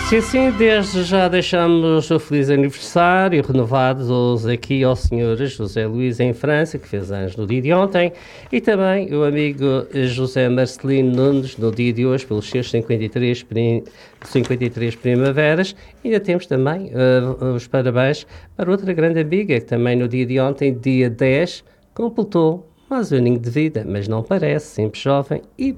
Sim, sim, desde já deixamos o feliz aniversário renovados aqui ao senhor José Luís em França, que fez anos no dia de ontem, e também o amigo José Marcelino Nunes no dia de hoje, pelos seus 53 primaveras. E ainda temos também os parabéns para outra grande amiga, que também no dia de ontem, dia 10, completou mais um aninho de vida, mas não parece, sempre jovem e